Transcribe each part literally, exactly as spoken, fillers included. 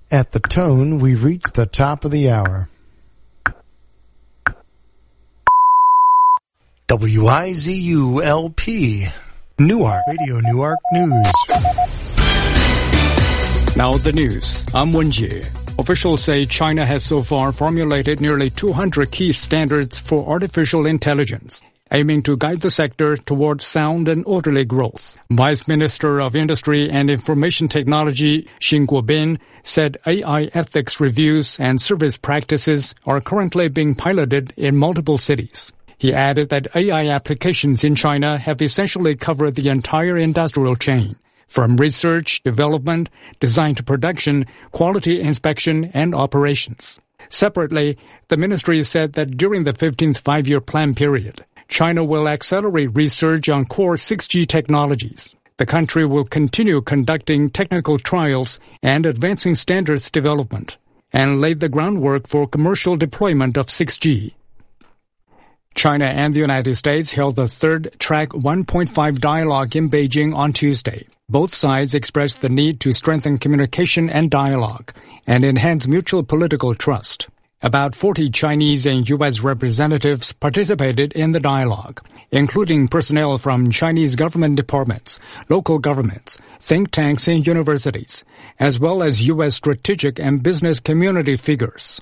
At the tone, we've reached the top of the hour. W I Z U L P, Newark, Radio Newark News. Now the news. I'm Wen Jie. Officials say China has so far formulated nearly two hundred key standards for artificial intelligence, aiming to guide the sector toward sound and orderly growth. Vice Minister of Industry and Information Technology Xin Guobin said A I ethics reviews and service practices are currently being piloted in multiple cities. He added that A I applications in China have essentially covered the entire industrial chain, from research, development, design to production, quality inspection, and operations. Separately, the ministry said that during the fifteenth five-year plan period, China will accelerate research on core six G technologies. The country will continue conducting technical trials and advancing standards development, and lay the groundwork for commercial deployment of six G. China and the United States held the third Track one point five dialogue in Beijing on Tuesday. Both sides expressed the need to strengthen communication and dialogue and enhance mutual political trust. About forty Chinese and U S representatives participated in the dialogue, including personnel from Chinese government departments, local governments, think tanks and universities, as well as U S strategic and business community figures.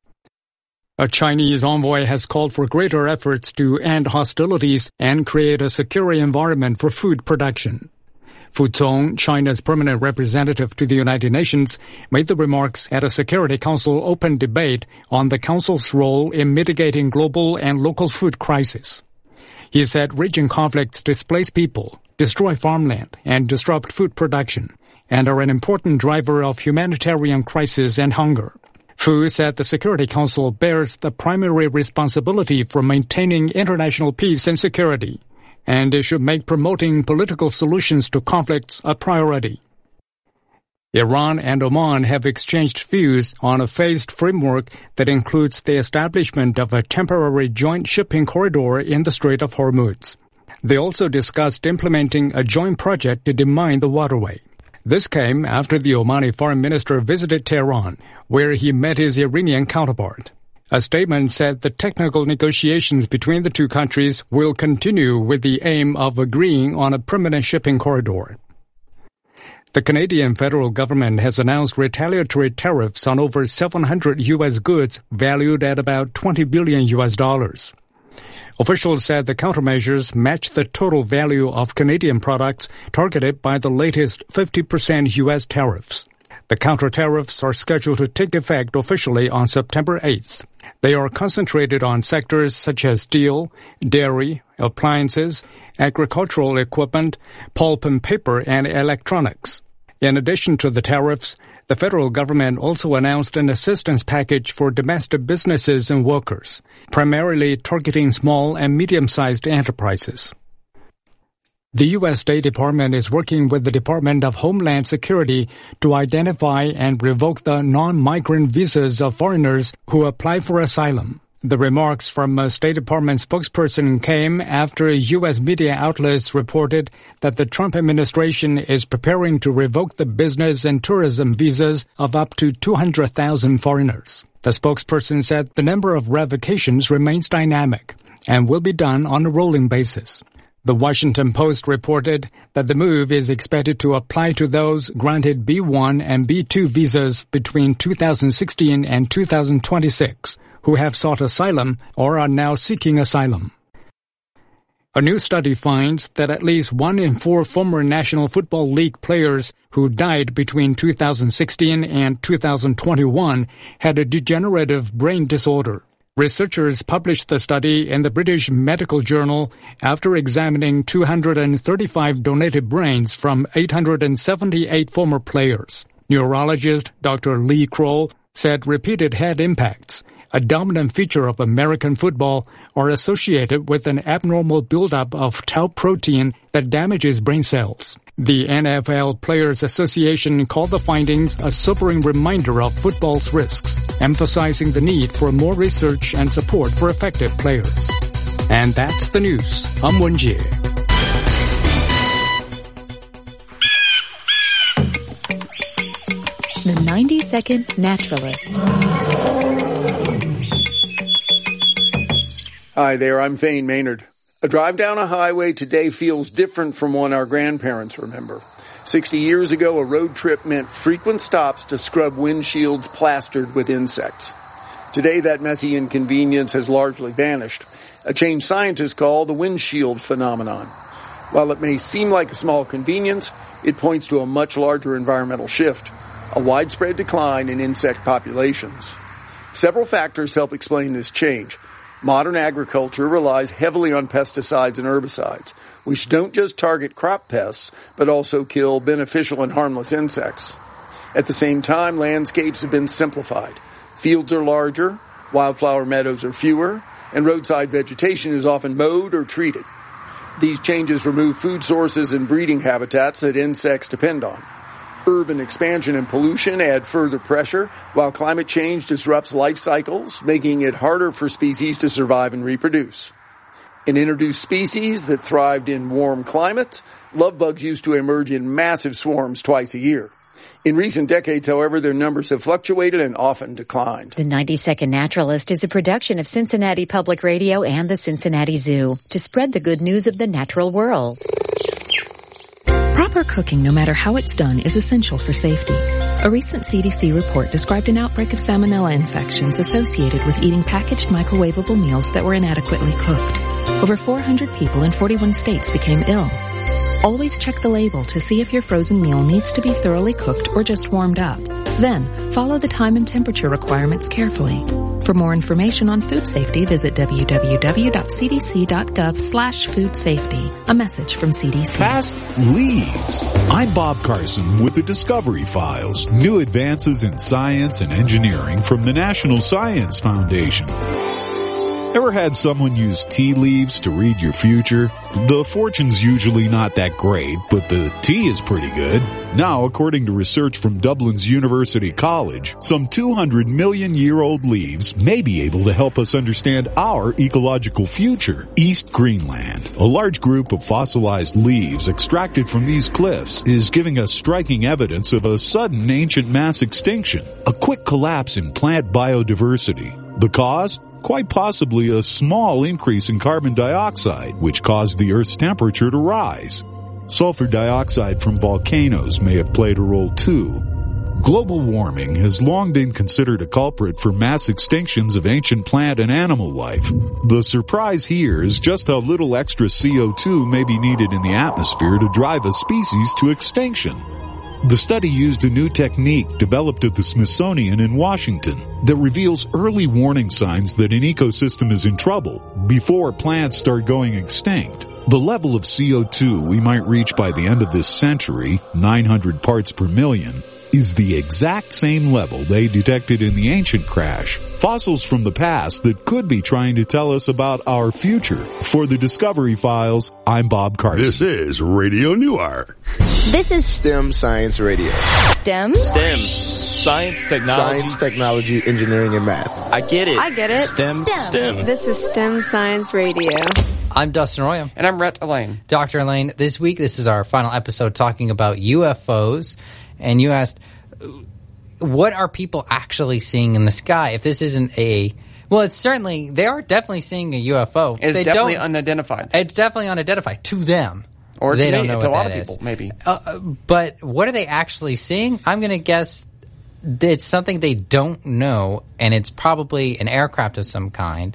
A Chinese envoy has called for greater efforts to end hostilities and create a secure environment for food production. Fu Cong, China's permanent representative to the United Nations, made the remarks at a Security Council open debate on the Council's role in mitigating global and local food crisis. He said region conflicts displace people, destroy farmland, and disrupt food production, and are an important driver of humanitarian crisis and hunger. Fu said the Security Council bears the primary responsibility for maintaining international peace and security, and it should make promoting political solutions to conflicts a priority. Iran and Oman have exchanged views on a phased framework that includes the establishment of a temporary joint shipping corridor in the Strait of Hormuz. They also discussed implementing a joint project to demine the waterway. This came after the Omani foreign minister visited Tehran, where he met his Iranian counterpart. A statement said the technical negotiations between the two countries will continue with the aim of agreeing on a permanent shipping corridor. The Canadian federal government has announced retaliatory tariffs on over seven hundred U S goods valued at about twenty billion U S dollars. Officials said the countermeasures match the total value of Canadian products targeted by the latest fifty percent U S tariffs. The counter-tariffs are scheduled to take effect officially on September eighth. They are concentrated on sectors such as steel, dairy, appliances, agricultural equipment, pulp and paper, and electronics. In addition to the tariffs, the federal government also announced an assistance package for domestic businesses and workers, primarily targeting small and medium-sized enterprises. The U S State Department is working with the Department of Homeland Security to identify and revoke the non-migrant visas of foreigners who apply for asylum. The remarks from a State Department spokesperson came after U S media outlets reported that the Trump administration is preparing to revoke the business and tourism visas of up to two hundred thousand foreigners. The spokesperson said the number of revocations remains dynamic and will be done on a rolling basis. The Washington Post reported that the move is expected to apply to those granted B one and B two visas between two thousand sixteen and two thousand twenty-six, who have sought asylum or are now seeking asylum. A new study finds that at least one in four former National Football League players who died between two thousand sixteen and two thousand twenty-one had a degenerative brain disorder. Researchers published the study in the British Medical Journal after examining two hundred thirty-five donated brains from eight hundred seventy-eight former players. Neurologist Doctor Lee Kroll said repeated head impacts, a dominant feature of American football, are associated with an abnormal buildup of tau protein that damages brain cells. The N F L Players Association called the findings a sobering reminder of football's risks, emphasizing the need for more research and support for effective players. And that's the news. I'm Wen Jie. The ninety second Naturalist. Hi there, I'm Thane Maynard. A drive down a highway today feels different from one our grandparents remember. Sixty years ago, a road trip meant frequent stops to scrub windshields plastered with insects. Today, that messy inconvenience has largely vanished, a change scientists call the windshield phenomenon. While it may seem like a small convenience, it points to a much larger environmental shift, a widespread decline in insect populations. Several factors help explain this change. Modern agriculture relies heavily on pesticides and herbicides, which don't just target crop pests, but also kill beneficial and harmless insects. At the same time, landscapes have been simplified. Fields are larger, wildflower meadows are fewer, and roadside vegetation is often mowed or treated. These changes remove food sources and breeding habitats that insects depend on. Urban expansion and pollution add further pressure, while climate change disrupts life cycles, making it harder for species to survive and reproduce. In introduced species that thrived in warm climates, love bugs used to emerge in massive swarms twice a year. In recent decades, however, their numbers have fluctuated and often declined. The ninety second Naturalist is a production of Cincinnati Public Radio and the Cincinnati Zoo to spread the good news of the natural world. Proper cooking, no matter how it's done, is essential for safety. A recent C D C report described an outbreak of salmonella infections associated with eating packaged microwavable meals that were inadequately cooked. Over four hundred people in forty-one states became ill. Always check the label to see if your frozen meal needs to be thoroughly cooked or just warmed up. Then, follow the time and temperature requirements carefully. For more information on food safety, visit w w w dot c d c dot gov slash food safety. A message from C D C. Past leaves. I'm Bob Carson with the Discovery Files. New advances in science and engineering from the National Science Foundation. Ever had someone use tea leaves to read your future? The fortune's usually not that great, but the tea is pretty good. Now, according to research from Dublin's University College, some two hundred million year old leaves may be able to help us understand our ecological future. East Greenland, a large group of fossilized leaves extracted from these cliffs, is giving us striking evidence of a sudden ancient mass extinction, a quick collapse in plant biodiversity. The cause? Quite possibly a small increase in carbon dioxide, which caused the Earth's temperature to rise. Sulfur dioxide from volcanoes may have played a role too. Global warming has long been considered a culprit for mass extinctions of ancient plant and animal life. The surprise here is just how little extra C O two may be needed in the atmosphere to drive a species to extinction. The study used a new technique developed at the Smithsonian in Washington that reveals early warning signs that an ecosystem is in trouble before plants start going extinct. The level of C O two we might reach by the end of this century, nine hundred parts per million, is the exact same level they detected in the ancient crash. Fossils from the past that could be trying to tell us about our future. For the Discovery Files, I'm Bob Carson. This is Radio Newark. This is STEM Science Radio. STEM? STEM. Science, technology. Science, technology, engineering, and math. I get it. I get it. STEM. STEM. STEM. This is STEM Science Radio. I'm Dustin Royam. And I'm Rhett Elaine. Doctor Elaine, this week, this is our final episode talking about U F Os. And you asked, what are people actually seeing in the sky? If this isn't a... Well, it's certainly... They are definitely seeing a U F O. It's they definitely don't, unidentified. It's definitely unidentified to them. Or they to don't me, know to what a lot that of is. people, maybe. Uh, but what are they actually seeing? I'm going to guess it's something they don't know, and it's probably an aircraft of some kind,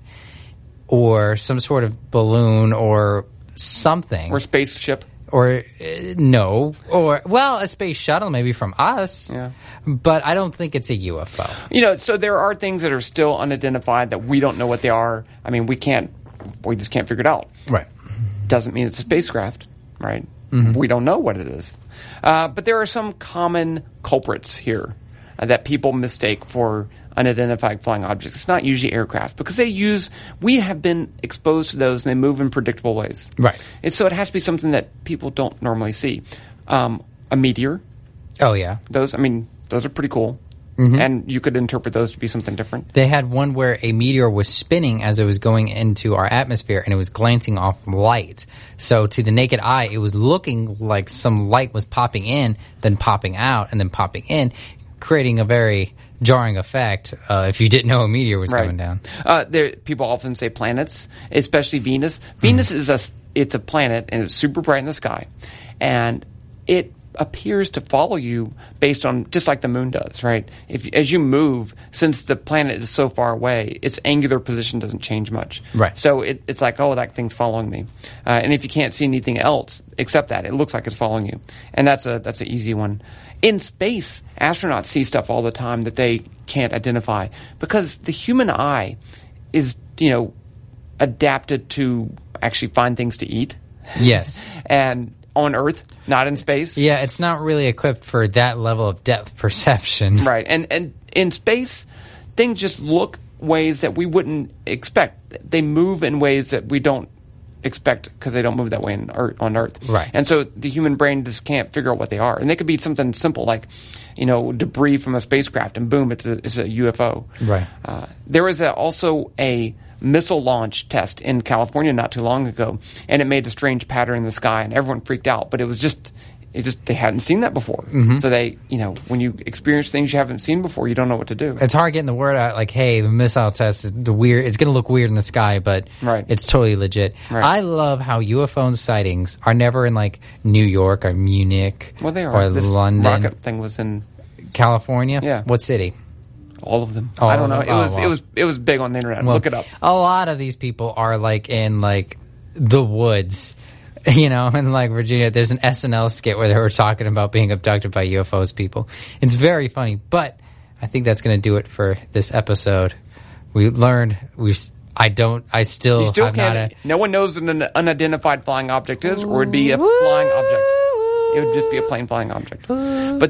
or some sort of balloon, or something. Or spaceship. Or, uh, no. Or, well, a space shuttle maybe from us. Yeah. But I don't think it's a U F O. You know, so there are things that are still unidentified that we don't know what they are. I mean, we can't, we just can't figure it out. Right. Doesn't mean it's a spacecraft, right? Mm-hmm. We don't know what it is. Uh, but there are some common culprits here uh, that people mistake for unidentified flying objects. It's not usually aircraft because they use, we have been exposed to those and they move in predictable ways. Right. And so it has to be something that people don't normally see. Um, a meteor. Oh, yeah. Those, I mean, those are pretty cool. Mm-hmm. And you could interpret those to be something different. They had one where a meteor was spinning as it was going into our atmosphere, and it was glancing off light. So to the naked eye, it was looking like some light was popping in, then popping out, and then popping in, creating a very jarring effect uh, if you didn't know a meteor was right. coming down. Uh, there, people often say planets, especially Venus. Venus mm. is a it's a planet, and it's super bright in the sky, and it appears to follow you based on just like the moon does, right? If as you move, since the planet is so far away, its angular position doesn't change much. Right. So it, it's like, oh, that thing's following me. Uh, and if you can't see anything else except that, it looks like it's following you. And that's a that's an easy one. In space, astronauts see stuff all the time that they can't identify because the human eye is, you know, adapted to actually find things to eat. Yes. And on Earth, not in space. Yeah, it's not really equipped for that level of depth perception. Right. And and in space, things just look ways that we wouldn't expect. They move in ways that we don't expect because they don't move that way in Earth, on Earth. Right. And so the human brain just can't figure out what they are. And they could be something simple like, you know, debris from a spacecraft, and boom, it's a, it's a U F O. Right. Uh, there was a, also a missile launch test in California not too long ago, and it made a strange pattern in the sky, and everyone freaked out. But it was just, it just they hadn't seen that before. Mm-hmm. So they, you know, when you experience things you haven't seen before, you don't know what to do. It's hard getting the word out, like, hey, the missile test is the weird. It's going to look weird in the sky, but right. it's totally legit. Right. I love how U F O sightings are never in like New York or Munich well, they are. or this London. Rocket thing was in California. Yeah. What city? All of them. All I don't know. Them? It was oh, wow. it was it was big on the internet. Well, Look it up. A lot of these people are like in like the woods, you know, in like Virginia. There's an S N L skit where they were talking about being abducted by U F Os. People. It's very funny, but I think that's going to do it for this episode. We learned we. I don't. I still. You still have can't. not a, no one knows what an unidentified flying object is, or it'd be a flying object. It would just be a plain flying object. But